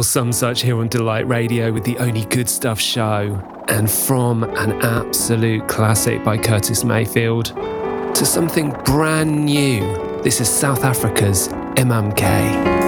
Some Such here on Delight Radio with the Only Good Stuff show. And from an absolute classic by Curtis Mayfield to something brand new, this is South Africa's Imam K.